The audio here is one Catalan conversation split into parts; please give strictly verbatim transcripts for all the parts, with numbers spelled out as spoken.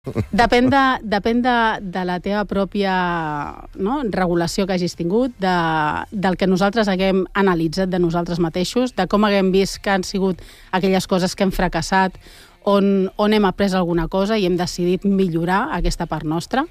Depèn, de, depèn de, de la teva pròpia no, regulació que hagis tingut, de, del que nosaltres haguem analitzat de nosaltres mateixos, de com haguem vist que han sigut aquelles coses que hem fracassat, on, on hem après alguna cosa i hem decidit millorar aquesta part nostra.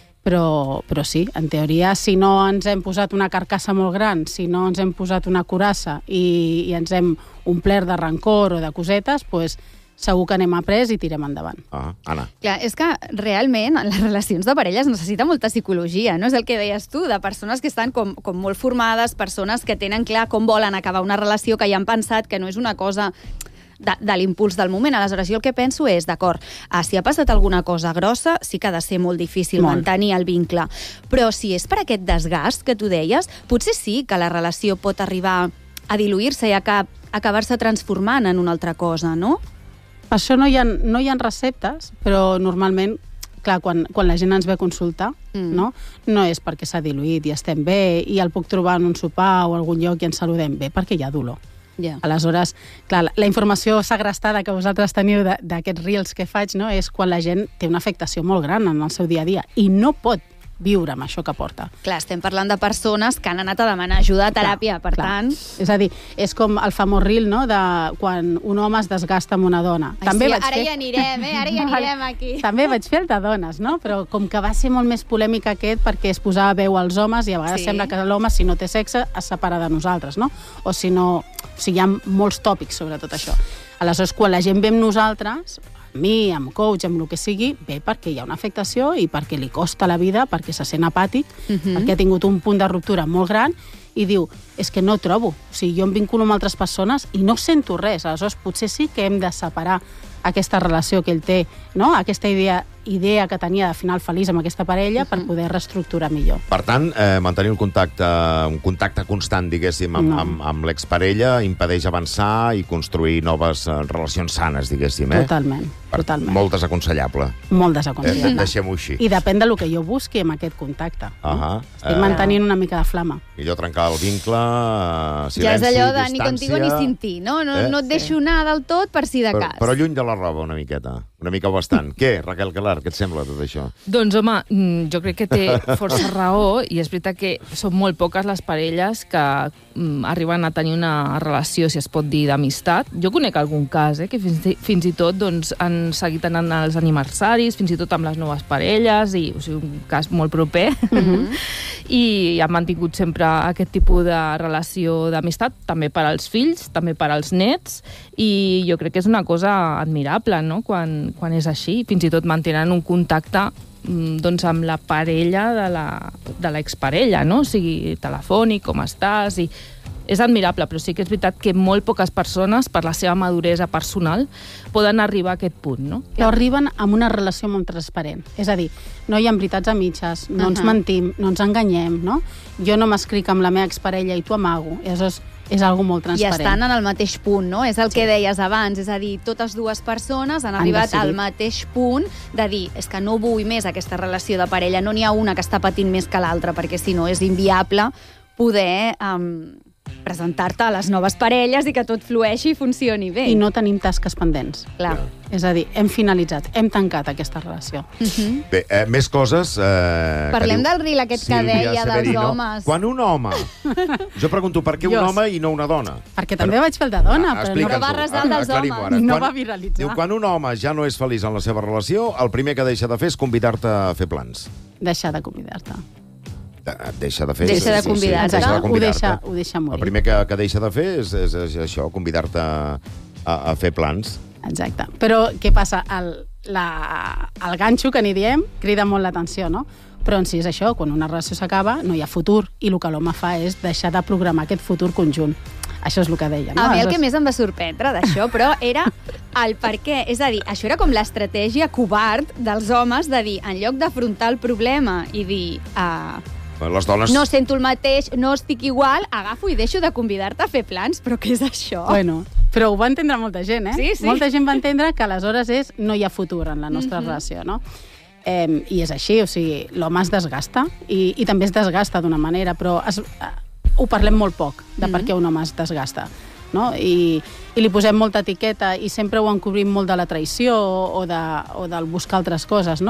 Però, però sí, en teoria, si no ens hem posat una carcassa molt gran, si no ens hem posat una curassa i, i ens hem omplert de rancor o de cosetes, doncs segur que anem après i tirem endavant. Ah, Anna. Clar, és que realment les relacions de parella es necessita molta psicologia, no? És el que deies tu, de persones que estan com, com molt formades, persones que tenen clar com volen acabar una relació, que ja han pensat que no és una cosa de, de l'impuls del moment. Aleshores, jo el que penso és, d'acord, ah, si ha passat alguna cosa grossa, sí que ha de ser molt difícil molt. mantenir el vincle. Però si és per aquest desgast que tu deies, potser sí que la relació pot arribar a diluir-se i a acabar-se transformant en una altra cosa, no? Per això no hi ha, no hi ha receptes, però normalment, clar, quan, quan la gent ens ve a consultar, mm. no? no és perquè s'ha diluït i estem bé i el puc trobar en un sopar o algun lloc i ens saludem bé, perquè hi ha dolor. Yeah. Aleshores, clar, la, la informació segrestada que vosaltres teniu d'aquests reels que faig, no? És quan la gent té una afectació molt gran en el seu dia a dia i no pot viure amb això que porta. Clar, estem parlant de persones que han anat a demanar ajuda a teràpia, clar, per clar. tant... És a dir, és com el famós reel, no?, de quan un home es desgasta amb una dona. Ai, També sí, vaig ara fer... hi anirem, eh? Ara hi anirem aquí. També vaig fer el de dones, no? Però com que va ser molt més polèmic aquest perquè es posava veu als homes i a vegades sí. sembla que l'home, si no té sexe, es separa de nosaltres, no? O si no... O sigui, hi ha molts tòpics sobre tot això. Aleshores, quan la gent ve amb nosaltres... amb mi, amb coach, amb el que sigui, bé perquè hi ha una afectació i perquè li costa la vida, perquè se sent apàtic, uh-huh. perquè ha tingut un punt de ruptura molt gran i diu, és que no trobo. O sigui, jo em vinculo amb altres persones i no sento res. Aleshores, potser sí que hem de separar aquesta relació que ell té, no? Aquesta idea, idea que tenia de final feliç amb aquesta parella uh-huh. per poder reestructurar millor. Per tant, eh, mantenir un contacte, un contacte constant, diguéssim, amb, no. amb, amb l'exparella impedeix avançar i construir noves eh, relacions sanes, diguéssim, eh? Totalment, per, totalment. Molt desaconsellable. Molt desaconsellable. Eh, Deixem-ho així. I depèn del que jo busqui amb aquest contacte. Uh -huh. no? Estic eh... mantenint una mica de flama. I allò trencar el vincle, silenci, ja és allò de distància... ni contigo ni sin ti, no? No, eh? no et deixo sí. anar del tot per si de però, cas. Però lluny de la roba una miqueta, una mica o bastant. Què, Raquel Calar, què et sembla tot això? Doncs, home, jo crec que té força raó i és veritat que són molt poques les parelles que mm, arriben a tenir una relació, si es pot dir, d'amistat. Jo conec algun cas, eh, que fins, fins i tot doncs, han seguit anant als aniversaris, fins i tot amb les noves parelles, i, o sigui, un cas molt proper, mm-hmm. i han mantingut sempre aquest tipus de relació d'amistat, també per als fills, també per als nets, i jo crec que és una cosa admirable, no?, quan, quan és així. Fins i tot mantenen un contacte doncs amb la parella de la, de l'exparella, no? O sigui, telefònic, com estàs, i és admirable, però sí que és veritat que molt poques persones, per la seva maduresa personal, poden arribar a aquest punt, no? Però arriben amb una relació molt transparent. És a dir, no hi ha veritats a mitges, no uh-huh. ens mentim, no ens enganyem, no? Jo no m'escric amb la meva exparella i t'ho amago. I aleshores és algo molt transparent. I estan en el mateix punt, no? És el que deies abans, és a dir, totes dues persones han, han arribat decidit. al mateix punt de dir, és que no vull més aquesta relació de parella, no n'hi ha una que està patint més que l'altra, perquè si no és inviable poder um, presentar-te a les noves parelles i que tot flueixi i funcioni bé. I no tenim tasques pendents. Clar. Ja. És a dir, hem finalitzat, hem tancat aquesta relació. Uh-huh. Bé, eh, més coses... Eh, Parlem que diu, del reel aquest que deia dels homes. Quan un home... Jo pregunto, per què un home i no una dona? Perquè també vaig fer el de dona, ah, però no va resar dels homes. Ara. No quan, va viralitzar. Diu, quan un home ja no és feliç en la seva relació, el primer que deixa de fer és convidar-te a fer plans. Deixar de convidar-te. Deixa de fer... Deixa de convidar-te. Sí, sí, ho, deixa, ho deixa morir. El primer que, que deixa de fer és, és, és això, convidar-te a, a fer plans. Exacte. Però què passa? El, la, el ganxo, que n'hi diem, crida molt l'atenció, no? Però en si és això, quan una relació s'acaba, no hi ha futur, i el que l'home fa és deixar de programar aquest futur conjunt. Això és el que deia, no? A mi el Aleshores... que més em va sorprendre d'això, però era el per què. És a dir, això era com l'estratègia covard dels homes de dir, en lloc d'afrontar el problema i dir... Uh, Les dones... No sento el mateix, no estic igual, agafo i deixo de convidar-te a fer plans, però què és això? Bueno, però ho va entendre molta gent, eh? Sí, sí. Molta gent va entendre que aleshores és no hi ha futur en la nostra mm-hmm. relació, no? Eh, I és així, o sigui, l'home es desgasta i, i també es desgasta d'una manera, però es, uh, ho parlem molt poc de mm-hmm. per què un home es desgasta. no? I, i li posem molta etiqueta i sempre ho encobrim molt de la traïció o, de, o del buscar altres coses, no?